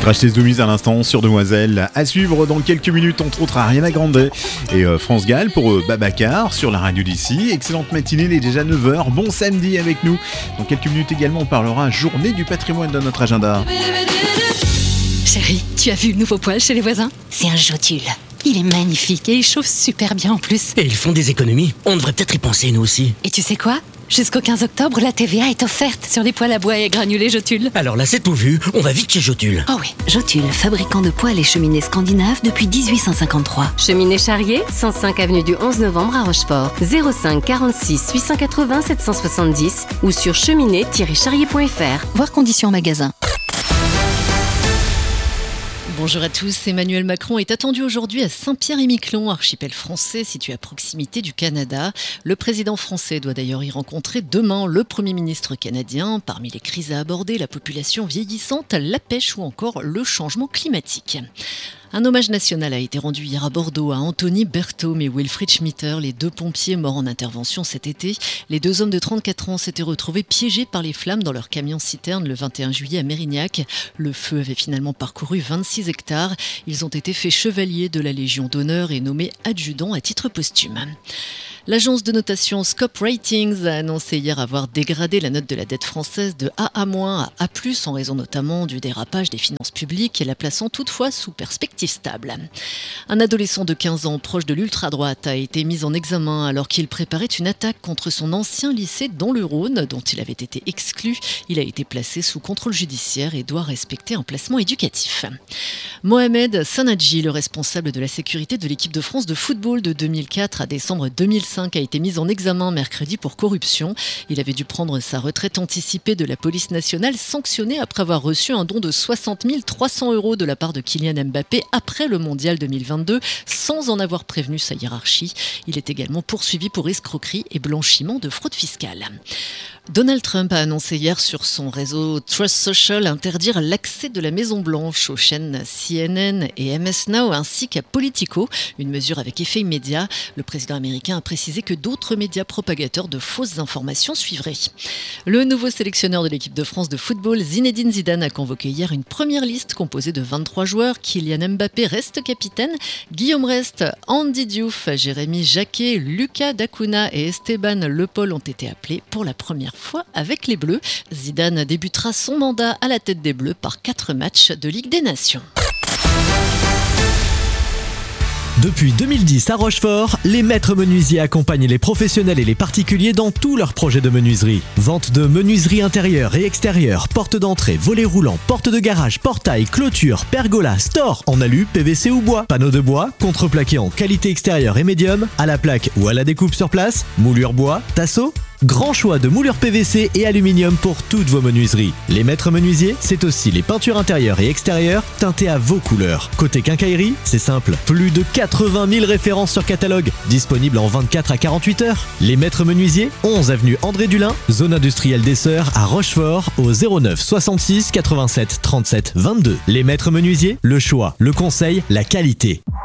Crash Test Dummies à l'instant sur Demoiselle. À suivre dans quelques minutes, entre autres Ariana Grande et France Gall pour Babacar sur la radio d'ici. Excellente matinée, il est déjà 9h. Bon samedi avec nous. Dans quelques minutes également, on parlera journée du patrimoine dans notre agenda. Chérie, tu as vu le nouveau poêle chez les voisins ? C'est un Jotule. Il est magnifique et il chauffe super bien en plus. Et ils font des économies. On devrait peut-être y penser nous aussi. Et tu sais quoi ? Jusqu'au 15 octobre, la TVA est offerte sur les poêles à bois et granulés Jotule. Alors là, c'est tout vu. On va vite chez Jotule. Oh oui. Jotule, fabricant de poêles et cheminées scandinaves depuis 1853. Cheminée Charrier, 105 avenue du 11 novembre à Rochefort. 05 46 880 770 ou sur cheminée-charrier.fr. Voir conditions en magasin. Bonjour à tous, Emmanuel Macron est attendu aujourd'hui à Saint-Pierre-et-Miquelon, archipel français situé à proximité du Canada. Le président français doit d'ailleurs y rencontrer demain le Premier ministre canadien. Parmi les crises à aborder, la population vieillissante, la pêche ou encore le changement climatique. Un hommage national a été rendu hier à Bordeaux à Anthony Berthaume et Wilfried Schmitter, les deux pompiers morts en intervention cet été. Les deux hommes de 34 ans s'étaient retrouvés piégés par les flammes dans leur camion-citerne le 21 juillet à Mérignac. Le feu avait finalement parcouru 26 hectares. Ils ont été faits chevaliers de la Légion d'honneur et nommés adjudants à titre posthume. L'agence de notation Scope Ratings a annoncé hier avoir dégradé la note de la dette française de AA- à A+, en raison notamment du dérapage des finances publiques et la plaçant toutefois sous perspective stable. Un adolescent de 15 ans proche de l'ultra-droite a été mis en examen alors qu'il préparait une attaque contre son ancien lycée dans le Rhône, dont il avait été exclu. Il a été placé sous contrôle judiciaire et doit respecter un placement éducatif. Mohamed Sanadji, le responsable de la sécurité de l'équipe de France de football de 2004 à décembre 2005, a été mis en examen mercredi pour corruption. Il avait dû prendre sa retraite anticipée de la police nationale, sanctionné après avoir reçu un don de 60 300 € de la part de Kylian Mbappé après le mondial 2022, sans en avoir prévenu sa hiérarchie. Il est également poursuivi pour escroquerie et blanchiment de fraude fiscale. Donald Trump a annoncé hier sur son réseau Truth Social interdire l'accès de la Maison-Blanche aux chaînes CNN et MS Now ainsi qu'à Politico, une mesure avec effet immédiat. Le président américain a précisé que d'autres médias propagateurs de fausses informations suivraient. Le nouveau sélectionneur de l'équipe de France de football, Zinedine Zidane, a convoqué hier une première liste composée de 23 joueurs. Kylian Mbappé reste capitaine, Guillaume Rest, Andy Diouf, Jérémy Jacquet, Lucas Dacuna et Esteban Le Paul ont été appelés pour la première fois avec les Bleus. Zidane débutera son mandat à la tête des Bleus par 4 matchs de Ligue des Nations. Depuis 2010 à Rochefort, les maîtres menuisiers accompagnent les professionnels et les particuliers dans tous leurs projets de menuiserie. Vente de menuiserie intérieure et extérieure, porte d'entrée, volets roulants, porte de garage, portail, clôture, pergola, store en alu, PVC ou bois, panneaux de bois, contreplaqué en qualité extérieure et médium, à la plaque ou à la découpe sur place, moulure bois, tasseau. Grand choix de moulures PVC et aluminium pour toutes vos menuiseries. Les maîtres menuisiers, c'est aussi les peintures intérieures et extérieures teintées à vos couleurs. Côté quincaillerie, c'est simple. Plus de 80 000 références sur catalogue, disponibles en 24 à 48 heures. Les maîtres menuisiers, 11 avenue André Dulin, zone industrielle des Sœurs à Rochefort, au 09 66 87 37 22. Les maîtres menuisiers, le choix, le conseil, la qualité.